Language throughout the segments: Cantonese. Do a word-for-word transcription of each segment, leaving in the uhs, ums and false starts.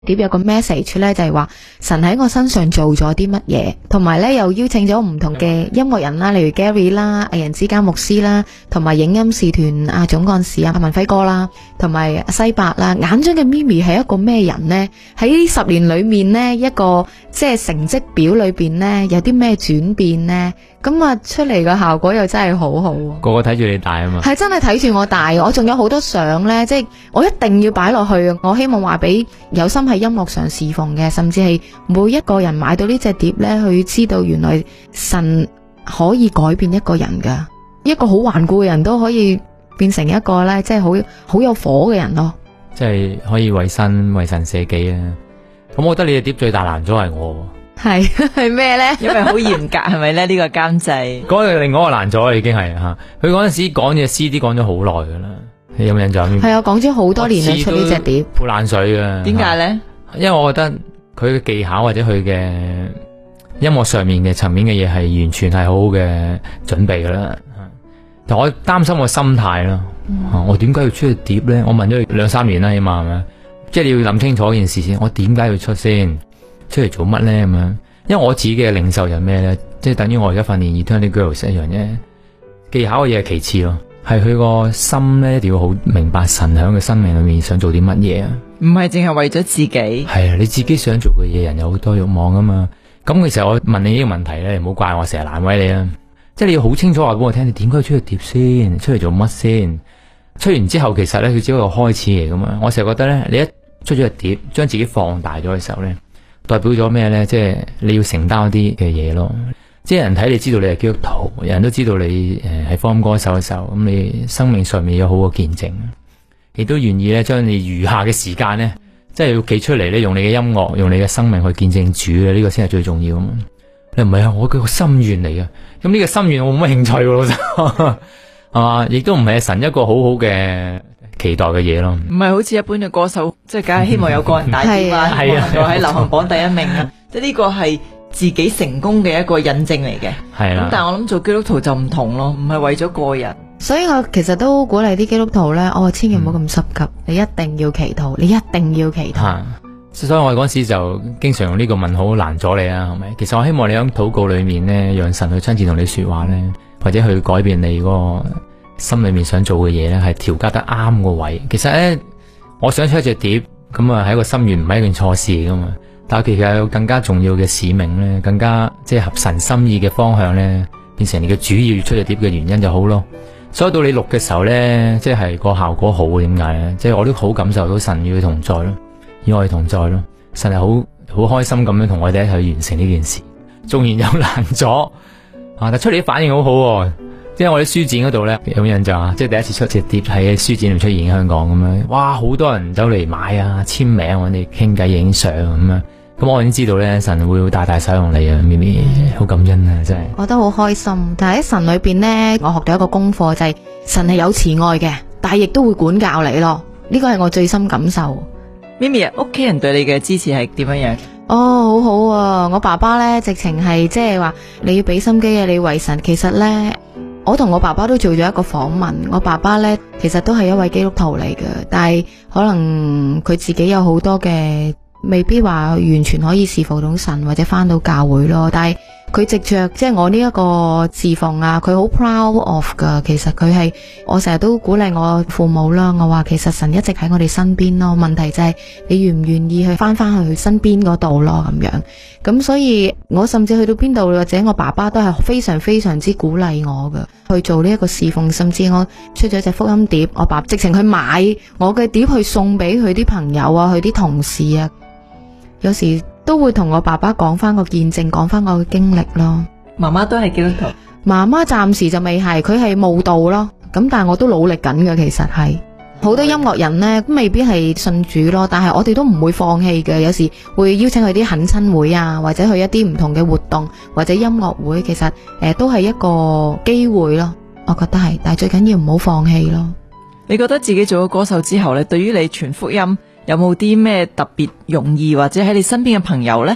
碟有個 message 咧，就係話神喺我身上做咗啲乜嘢，同埋咧又邀請咗唔同嘅音樂人啦，例如 Gary 啦、藝人之家牧師啦，同埋影音視團啊總幹事啊文輝哥啦，同埋西伯啦。眼中嘅咪咪係一個咩人呢？喺呢十年裏面呢，一個即係成績表裏邊呢，有啲咩轉變呢？咁啊出嚟嘅效果又真係好好， 個個睇住你大啊嘛， 係真係睇住我大。我仲有好多相呢，即係我一定要擺落去。我希望話俾有心喺音樂上侍奉嘅，甚至係每一個人買到呢隻碟呢，去知道原來神可以改變一個人噶，一個好頑固嘅人都可以變成一個呢，即係好好有火嘅人咯。 即係可以為身為神捨己啊！咁我覺得你嘅碟最大難咗係我。 係係咩咧？ 因為好嚴格係咪咧？呢個監製， 嗰個另外一個難咗已經係吓，佢嗰陣時講嘅 C D 講咗好耐噶啦，你有冇印象？ 係啊，講咗好多年啦，出呢隻碟潑冷水噶。 點解咧？ 因為我覺得佢嘅技巧或者佢嘅音樂上面嘅層面嘅嘢係完全係好好嘅準備噶啦。但我擔心我心態啦，嗯、我點解要出隻碟咧？我問咗佢兩三年啦，起碼係咪？即係你要諗清楚件事先，我點解要出先？出嚟做乜咧咁樣？因為我自己嘅領袖係咩咧？即係等於我而家訓練 Eternity Girls 一樣啫。技巧嘅嘢係其次咯，係佢個心咧一定要好明白神喺佢生命裏面想做啲乜嘢啊！ 唔係淨係為咗自己。 係啊，你自己想做嘅嘢，人有好多慾望啊嘛。咁其實我問你呢個問題咧，你唔好怪我成日難為你啊。即係你要好清楚話俾我聽，你點解要出去碟先？出嚟做乜先？出完之後，其實咧佢只係一個開始嚟噶嘛。我成日覺得咧，你一出咗隻碟，將自己放大咗嘅時候咧，代表咗咩咧？即係你要承擔一啲嘅嘢咯。即係人睇你知道你係基督徒，人都知道你誒係福音歌手嘅時候，咁你生命上面有好嘅見證，亦都願意咧將你餘下嘅時間咧，即係要企出嚟咧，用你嘅音樂，用你嘅生命去見證主嘅，呢個先係最重要啊嘛。你唔係啊，我嘅個心願嚟嘅。咁呢個心願我冇乜興趣喎，老實係嘛，亦都唔係神一個好好嘅期待嘅嘢咯。唔係好似一般嘅歌手，即係梗係希望有個人大碟啊， 係啊， 喺流行榜第一名啊，即係呢個係自己成功嘅一個印證嚟嘅。 係啦， 咁但係我諗做基督徒就唔同咯，唔係為咗個人。 所以我其實都鼓勵啲基督徒咧，我話千祈唔好咁心急，你一定要祈禱，你一定要祈禱。 所以我嗰時就經常用呢個問號難咗你啊，係咪？其實我希望你喺禱告裏面呢，讓神去親自同你說話呢，或者去改變你嗰個心裏面想做嘅嘢呢，係調教得啱個位。其實呢，我想出一隻碟，咁啊係一個心願，唔係一件錯事嚟噶嘛。但係其實有更加重要嘅使命呢，更加即係合神心意嘅方向呢，變成你嘅主要要出隻碟嘅原因就好咯。所以到你錄嘅時候呢，即係個效果好，點解呢？即係我都好感受到神與佢同在咯。與我哋同在咯，神係好好開心咁樣同我哋一齊去完成呢件事，縱然有難咗啊，但出嚟啲反應好好，啊，即係我哋書展嗰度咧有冇印象啊？即係第一次出隻碟喺書展度出現香港咁樣，哇，好多人走嚟買啊，簽名，搵你傾偈影相咁樣，咁我已經知道咧神會大大使用你啊，咪咪好感恩啊，真係。 我覺得好開心，但係喺神裏邊呢，我學到一個功課就係、是、神係有慈愛嘅，但係亦都會管教你咯，呢個係我最深感受。 咪咪啊，屋企人對你嘅支持係點樣樣？ 哦，好好啊！我爸爸呢，直情係即係話你要俾心機啊，你為神。其實呢，我同我爸爸都做咗一個訪問。我爸爸呢，其實都係一位基督徒嚟嘅，但係可能佢自己有好多嘅，未必話完全可以侍奉到神或者翻到教會咯。但係佢藉着即係我呢一個侍奉啊，佢好 proud of 噶。其實佢係我成日都鼓勵我父母啦，我話其實神一直喺我哋身邊咯。問題就係你願唔願意去翻翻去佢身邊嗰度咯，咁樣。咁所以我甚至去到邊度或者我爸爸都係非常非常之鼓勵我噶，去做呢一個侍奉。甚至我出咗隻福音碟，我爸直情去買我嘅碟去送俾佢啲朋友啊，佢啲同事啊。有時都會同我爸爸講翻個見證，講翻我嘅經歷咯。 媽媽都係基督徒， 媽媽暫時就未係，佢係慕道咯。咁但係我都努力緊嘅，其實係好多音樂人呢，未必係信主咯，但係我哋都唔會放棄嘅。有時會邀請佢啲懇親會啊，或者去一啲唔同嘅活動或者音樂會，其實誒、呃、都係一個機會咯。我覺得係，但係最緊要唔好放棄咯。 你覺得自己做咗歌手之後呢，對於你傳福音有冇啲咩特別容易，或者喺你身邊嘅朋友呢，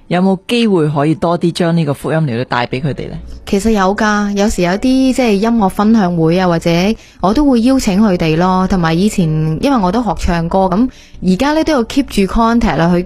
有冇機會可以多啲將呢個福音嚟到帶俾佢哋呢？ 其實有噶，有時有啲即係音樂分享會啊，或者我都會邀請佢哋咯。同埋以前因為我都學唱歌，咁而家咧都要 keep 住 contact 啦，去